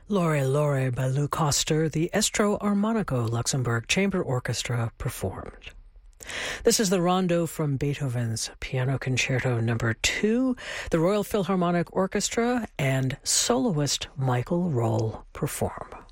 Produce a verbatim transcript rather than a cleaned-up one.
Lore Lore by Lou Koster, the Estro Armonico Luxembourg Chamber Orchestra performed. This is the rondo from Beethoven's Piano Concerto Number two. The Royal Philharmonic Orchestra and soloist Michael Roll perform.